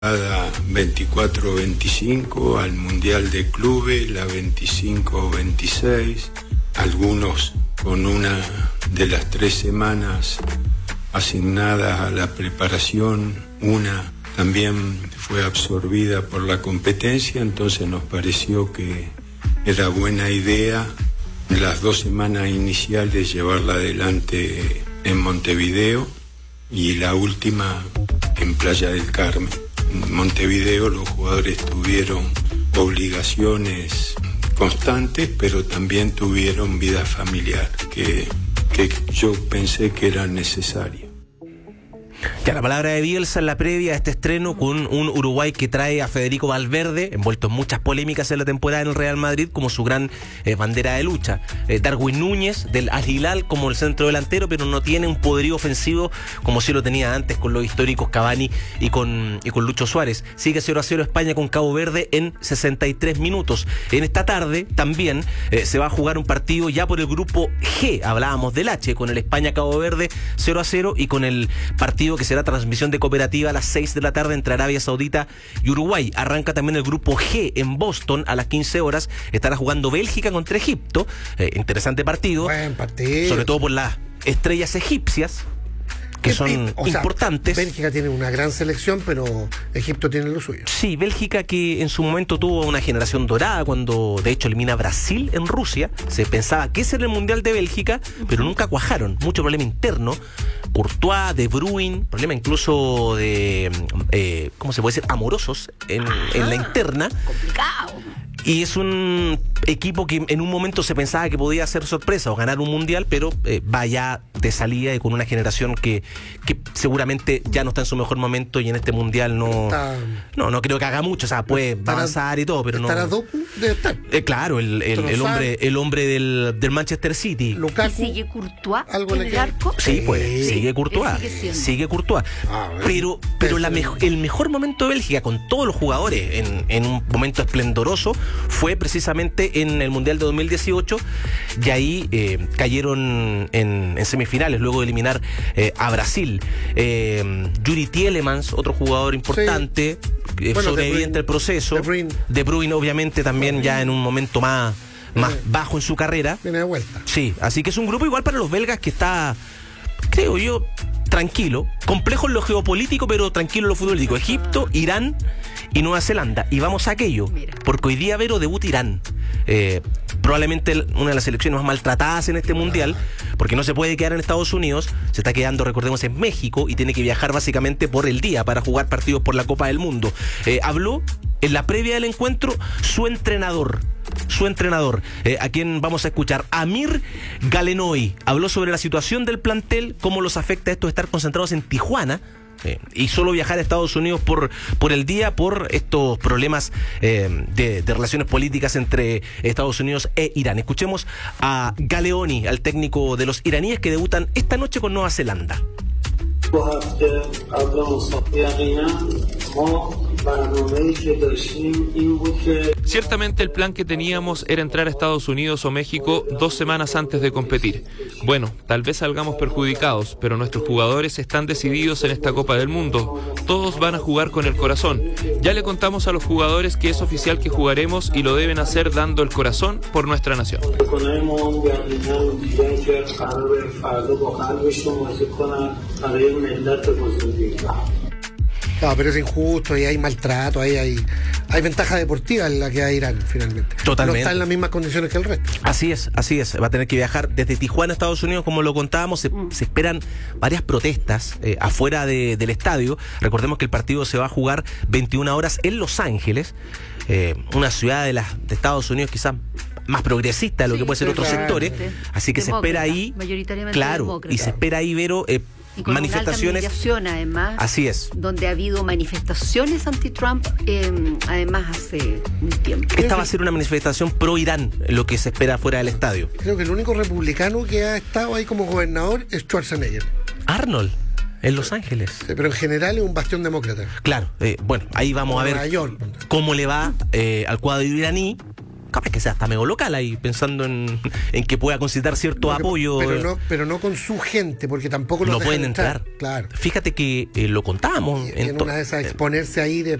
24-25 al Mundial de Clubes, la 25-26, algunos con una de las 3 semanas asignadas a la preparación, una también fue absorbida por la competencia, entonces nos pareció que era buena idea las 2 semanas iniciales llevarla adelante en Montevideo y la última en Playa del Carmen. En Montevideo los jugadores tuvieron obligaciones constantes, pero también tuvieron vida familiar, que yo pensé que era necesario. Ya, la palabra de Bielsa en la previa a este estreno con un Uruguay que trae a Federico Valverde, envuelto en muchas polémicas en la temporada en el Real Madrid, como su gran bandera de lucha. Darwin Núñez del Al Hilal como el centro delantero, pero no tiene un poderío ofensivo como sí lo tenía antes con los históricos Cavani y con Lucho Suárez. Sigue 0-0 España con Cabo Verde en 63 minutos. En esta tarde también se va a jugar un partido ya por el grupo G. Hablábamos del H, con el España-Cabo Verde 0-0 y con el partido que será transmisión de Cooperativa a las 6 de la tarde entre Arabia Saudita y Uruguay. Arranca también el grupo G en Boston a las 15 horas. Estará jugando Bélgica contra Egipto. Interesante partido. Buen partido. Sobre todo por las estrellas egipcias, que son importantes. Bélgica tiene una gran selección, pero Egipto tiene lo suyo. Sí, Bélgica que en su momento tuvo una generación dorada cuando de hecho elimina a Brasil en Rusia. Se pensaba que ese era el Mundial de Bélgica, pero nunca cuajaron. Mucho problema interno. Courtois, De Bruyne, problema incluso de, ¿cómo se puede decir? Amorosos en la interna. Complicado. Y es un equipo que en un momento se pensaba que podía hacer sorpresa o ganar un mundial, pero va ya de salida y con una generación que seguramente ya no está en su mejor momento y en este mundial no creo que haga mucho. O sea, puede avanzar y todo, pero no. ¿Estará Doku? Debe estar. Claro, el hombre del Manchester City. Lukaku, ¿sigue Courtois en el arco? Sí, pues sigue Courtois. Sigue Courtois. Pero el mejor momento de Bélgica con todos los jugadores en un momento esplendoroso fue precisamente en el Mundial de 2018 y ahí cayeron en semifinales luego de eliminar a Brasil. Yuri Tielemans, otro jugador importante, sobreviviente del proceso. De Bruyne obviamente también ya en un momento más bajo en su carrera. Viene de vuelta. Sí, así que es un grupo igual para los belgas que está, creo yo, tranquilo, complejo en lo geopolítico, pero tranquilo en lo futbolístico. Egipto, Irán y Nueva Zelanda. Y vamos a aquello, porque hoy día, Vero, debuta Irán. Probablemente una de las selecciones más maltratadas en este mundial, porque no se puede quedar en Estados Unidos, se está quedando, recordemos, en México y tiene que viajar básicamente por el día para jugar partidos por la Copa del Mundo. Habló en la previa del encuentro su entrenador, a quien vamos a escuchar, Amir Galenoy. Habló sobre la situación del plantel, cómo los afecta esto de estar concentrados en Tijuana y solo viajar a Estados Unidos por el día por estos problemas de relaciones políticas entre Estados Unidos e Irán. Escuchemos a Galeoni, al técnico de los iraníes que debutan esta noche con Nueva Zelanda. Ciertamente el plan que teníamos era entrar a Estados Unidos o México 2 semanas antes de competir. Bueno, tal vez salgamos perjudicados, pero nuestros jugadores están decididos en esta Copa del Mundo. Todos van a jugar con el corazón. Ya le contamos a los jugadores que es oficial que jugaremos y lo deben hacer dando el corazón por nuestra nación. No, pero es injusto y hay maltrato, hay ventaja deportiva en la que hay Irán finalmente. Totalmente. No está en las mismas condiciones que el resto. Así es. Va a tener que viajar desde Tijuana a Estados Unidos, como lo contábamos. Se esperan varias protestas afuera del estadio. Recordemos que el partido se va a jugar 21 horas en Los Ángeles, una ciudad de Estados Unidos quizás más progresista de lo que puede ser otros sectores. Así que se espera ahí, claro, y se espera ahí, Vero, y con manifestaciones, una alta mediación, además. Así es. Donde ha habido manifestaciones anti-Trump, además hace un tiempo. Esta va a ser una manifestación pro-Irán, lo que se espera fuera del estadio. Creo que el único republicano que ha estado ahí como gobernador es Schwarzenegger. Arnold, en Los Ángeles. Sí, pero en general es un bastión demócrata. Claro, bueno, ahí vamos a ver cómo le va al cuadro iraní. capaz que sea hasta medio local ahí, pensando en que pueda conciliar cierto apoyo. Pero no con su gente, porque tampoco no los pueden dejan entrar. Claro. Fíjate que lo contábamos. Y en una de esas exponerse ahí de